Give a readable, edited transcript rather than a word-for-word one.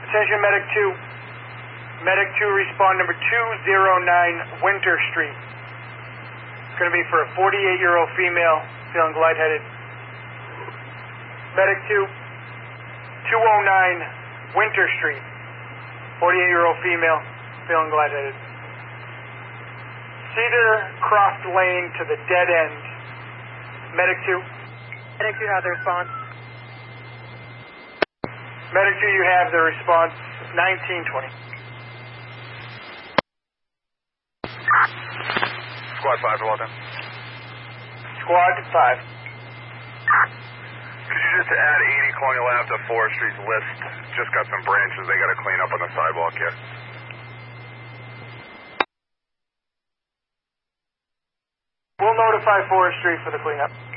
Attention, Medic 2. Medic 2, respond number 209 Winter Street. It's going to be for a 48-year-old female feeling lightheaded. Medic 2, 209 Winter Street. 48-year-old female feeling lightheaded. Cedar crossed lane to the dead end. Medic 2. Medic 2 have the response. Medic 2, you have the response. 1920. Squad 5 to Walden. Squad 5. Could you just add 80 Colonial Ave to Forest Street's list? Just got some branches they got to clean up on the sidewalk here. We'll notify Forest Street for the cleanup.